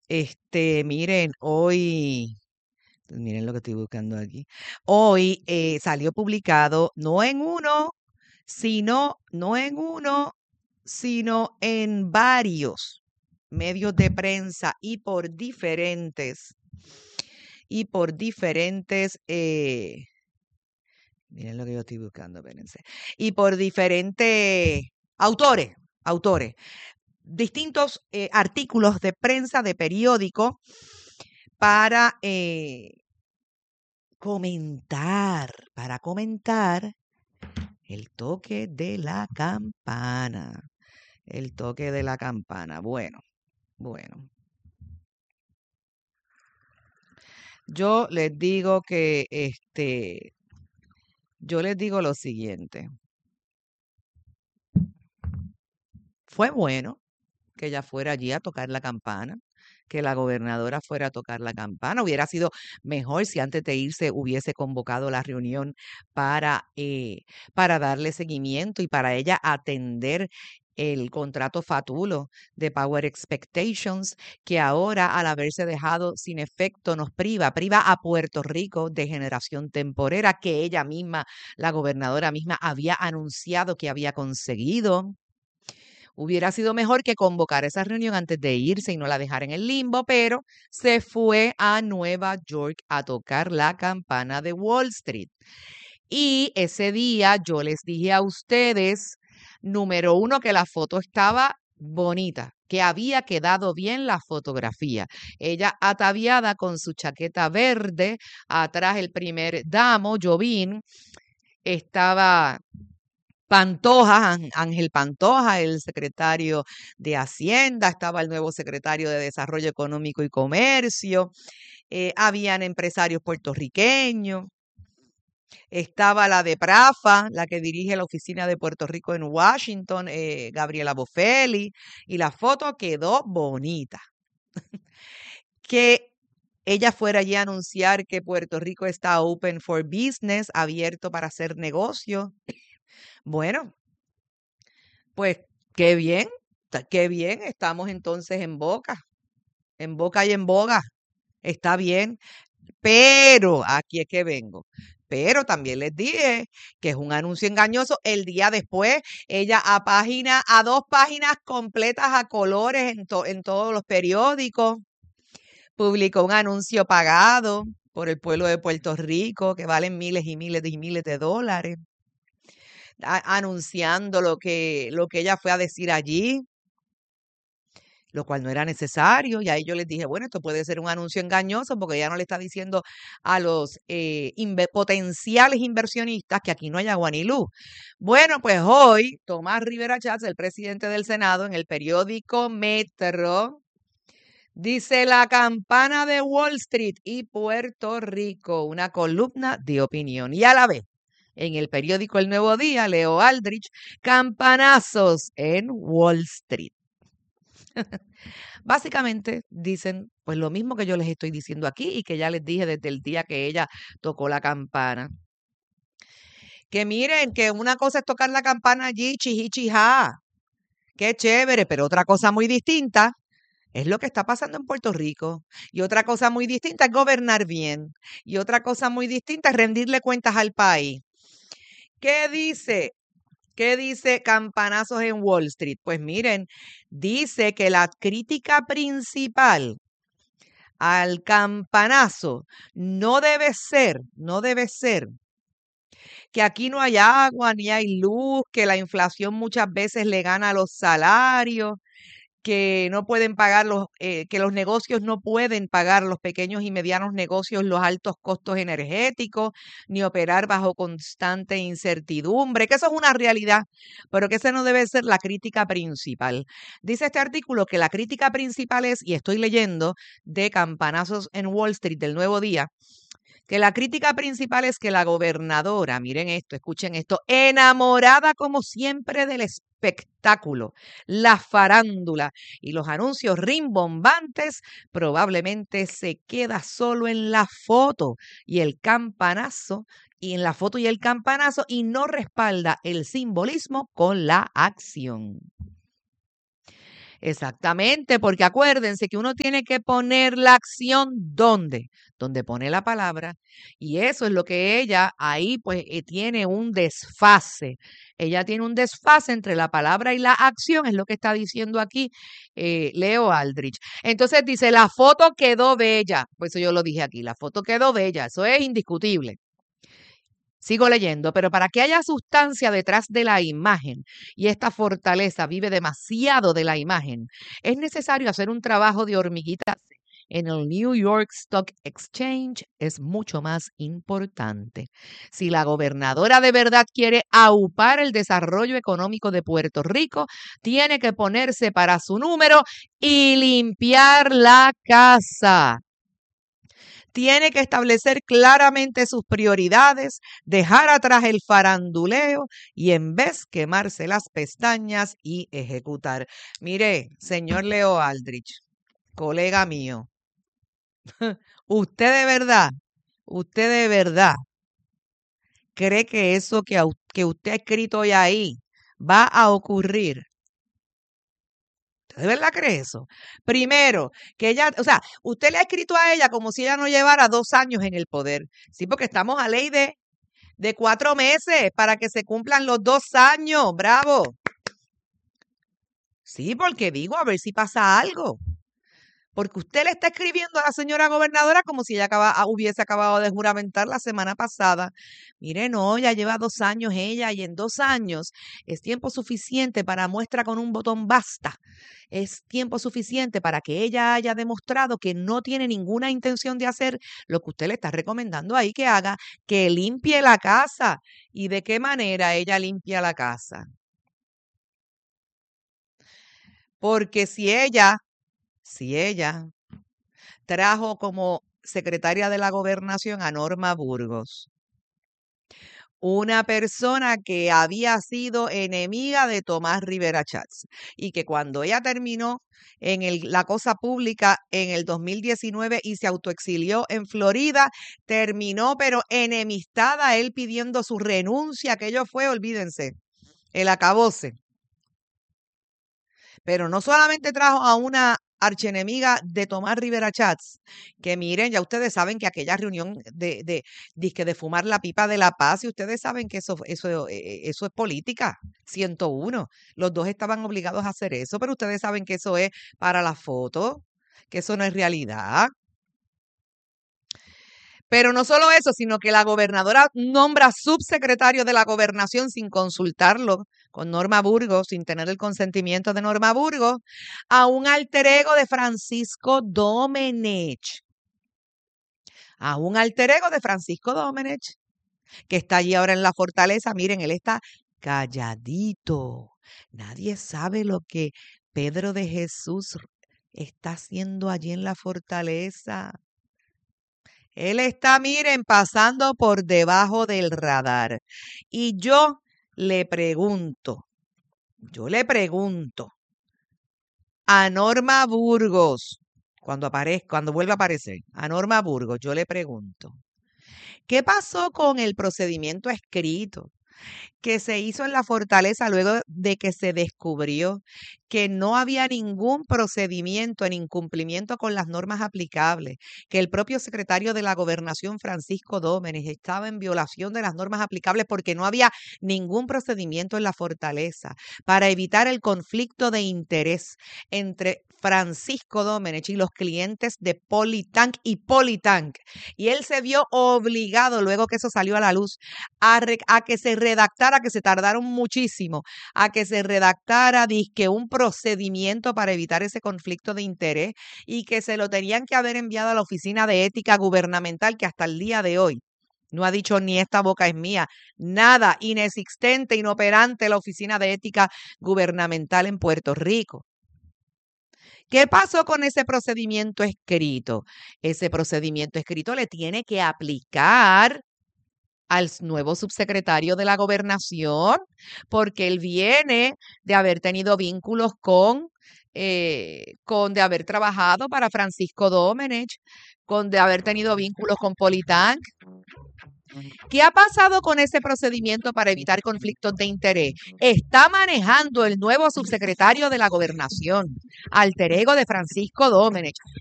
Miren, miren lo que estoy buscando aquí. Hoy salió publicado no en uno, sino en varios medios de prensa y por diferentes, miren lo que yo estoy buscando, espérense, y por diferentes autores, distintos artículos de prensa, de periódico, para comentar el toque de la campana. El toque de la campana. Bueno. Yo les digo que yo les digo lo siguiente. Fue bueno que ella fuera allí a tocar la campana, que la gobernadora fuera a tocar la campana. Hubiera sido mejor si antes de irse hubiese convocado la reunión para darle seguimiento y para ella atender el contrato fatulo de Power Expectations, que ahora, al haberse dejado sin efecto, nos priva a Puerto Rico de generación temporera que ella misma, la gobernadora misma, había anunciado que había conseguido. Hubiera sido mejor que convocara esa reunión antes de irse y no la dejara en el limbo, pero se fue a Nueva York a tocar la campana de Wall Street. Y ese día yo les dije a ustedes, número uno, que la foto estaba bonita, que había quedado bien la fotografía. Ella ataviada con su chaqueta verde, atrás el primer damo, Jovín, estaba Pantoja, Ángel Pantoja, el secretario de Hacienda, estaba el nuevo secretario de Desarrollo Económico y Comercio, habían empresarios puertorriqueños, estaba la de Prafa, la que dirige la oficina de Puerto Rico en Washington, Gabriela Bofelli, y la foto quedó bonita. Que ella fuera allí a anunciar que Puerto Rico está open for business, abierto para hacer negocio. Bueno, pues qué bien, qué bien, estamos entonces en boca y en boga, está bien, pero aquí es que vengo. Pero también les dije que es un anuncio engañoso. El día después, ella a 2 páginas completas a colores en todos los periódicos, publicó un anuncio pagado por el pueblo de Puerto Rico que valen miles y miles y miles de dólares, anunciando lo que ella fue a decir allí, lo cual no era necesario. Y ahí yo les dije, bueno, esto puede ser un anuncio engañoso porque ella no le está diciendo a los potenciales inversionistas que aquí no hay agua ni luz. Bueno, pues hoy Tomás Rivera Chats, el presidente del Senado, en el periódico Metro, dice la campana de Wall Street y Puerto Rico, una columna de opinión. Y a la vez, en el periódico El Nuevo Día, Leo Aldrich, campanazos en Wall Street. Básicamente dicen pues lo mismo que yo les estoy diciendo aquí y que ya les dije desde el día que ella tocó la campana. Que miren, que una cosa es tocar la campana allí, chijá, qué chévere, pero otra cosa muy distinta es lo que está pasando en Puerto Rico. Y otra cosa muy distinta es gobernar bien. Y otra cosa muy distinta es rendirle cuentas al país. ¿Qué dice? ¿Qué dice Campanazos en Wall Street? Pues miren, dice que la crítica principal al campanazo no debe ser que aquí no hay agua ni hay luz, que la inflación muchas veces le gana a los salarios, que no pueden pagar que los negocios no pueden pagar, los pequeños y medianos negocios, los altos costos energéticos, ni operar bajo constante incertidumbre, que eso es una realidad, pero que esa no debe ser la crítica principal. Dice este artículo que la crítica principal es, y estoy leyendo de Campanazos en Wall Street del Nuevo Día, que la crítica principal es que la gobernadora, miren esto, escuchen esto, enamorada como siempre del espectáculo, la farándula y los anuncios rimbombantes, probablemente se queda solo en la foto y el campanazo, y en la foto y el campanazo, y no respalda el simbolismo con la acción. Exactamente, porque acuérdense que uno tiene que poner la acción ¿dónde? Donde pone la palabra. Y eso es lo que ella ahí pues tiene un desfase. Ella tiene un desfase entre la palabra y la acción, es lo que está diciendo aquí Leo Aldrich. Entonces dice, la foto quedó bella. Pues eso yo lo dije aquí, la foto quedó bella, eso es indiscutible. Sigo leyendo, pero para que haya sustancia detrás de la imagen y esta fortaleza vive demasiado de la imagen, es necesario hacer un trabajo de hormiguita en el New York Stock Exchange es mucho más importante. Si la gobernadora de verdad quiere aupar el desarrollo económico de Puerto Rico, tiene que ponerse para su número y limpiar la casa. Tiene que establecer claramente sus prioridades, dejar atrás el faranduleo y en vez quemarse las pestañas y ejecutar. Mire, señor Leo Aldrich, colega mío, usted de verdad, usted de verdad cree que eso que usted ha escrito hoy ahí va a ocurrir. ¿De verdad cree eso? Primero, que ella, o sea, usted le ha escrito a ella como si ella no llevara 2 años en el poder. Sí, porque estamos a ley de 4 meses para que se cumplan los 2 años. Bravo. Sí, porque digo, a ver si pasa algo. Porque usted le está escribiendo a la señora gobernadora como si ella hubiese acabado de juramentar la semana pasada. Mire, no, ya lleva 2 años ella y en 2 años es tiempo suficiente para muestra con un botón basta. Es tiempo suficiente para que ella haya demostrado que no tiene ninguna intención de hacer lo que usted le está recomendando ahí que haga, que limpie la casa. ¿Y de qué manera ella limpia la casa? Porque si ella trajo como secretaria de la gobernación a Norma Burgos, una persona que había sido enemiga de Tomás Rivera Chats y que cuando ella terminó en la cosa pública en el 2019 y se autoexilió en Florida, terminó pero enemistada, él pidiendo su renuncia, aquello fue, olvídense, el acabose. Pero no solamente trajo a una archienemiga de Tomás Rivera Chats, que miren, ya ustedes saben que aquella reunión dizque de fumar la pipa de la paz, y ustedes saben que eso es política, 101. Los dos estaban obligados a hacer eso, pero ustedes saben que eso es para la foto, que eso no es realidad. Pero no solo eso, sino que la gobernadora nombra subsecretario de la gobernación sin consultarlo con Norma Burgos, sin tener el consentimiento de Norma Burgos, a un alter ego de Francisco Domenech. A un alter ego de Francisco Domenech, que está allí ahora en la fortaleza. Miren, él está calladito. Nadie sabe lo que Pedro de Jesús está haciendo allí en la fortaleza. Él está, miren, pasando por debajo del radar. Y yo le pregunto a Norma Burgos, cuando vuelva a aparecer, a Norma Burgos, yo le pregunto, ¿qué pasó con el procedimiento escrito que se hizo en la fortaleza luego de que se descubrió que no había ningún procedimiento en incumplimiento con las normas aplicables, que el propio secretario de la Gobernación, Francisco Dómenes, estaba en violación de las normas aplicables porque no había ningún procedimiento en la fortaleza para evitar el conflicto de interés entre Francisco Dómenech y los clientes de Politank y Politank? Y él se vio obligado, luego que eso salió a la luz, a que se redactara, que se tardaron muchísimo, a que se redactara dizque un procedimiento para evitar ese conflicto de interés y que se lo tenían que haber enviado a la Oficina de Ética Gubernamental, que hasta el día de hoy no ha dicho ni esta boca es mía, nada, inexistente, inoperante la Oficina de Ética Gubernamental en Puerto Rico. ¿Qué pasó con ese procedimiento escrito? Ese procedimiento escrito le tiene que aplicar al nuevo subsecretario de la gobernación, porque él viene de haber tenido vínculos con de haber trabajado para Francisco Domenech, con de haber tenido vínculos con Politank. ¿Qué ha pasado con ese procedimiento para evitar conflictos de interés? Está manejando el nuevo subsecretario de la Gobernación, alter ego de Francisco Domenech.